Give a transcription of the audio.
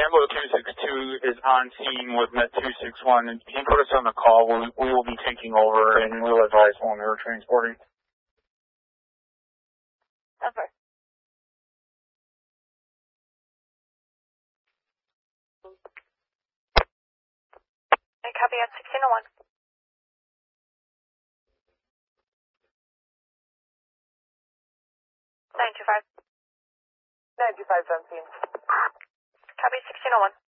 Tambo 262 is on scene with Met 261, and he put us on the call. We will be taking over, and we'll advise when we were transporting. Okay. Hey, copy at 1601. 925. 925, 17. Copy 1601.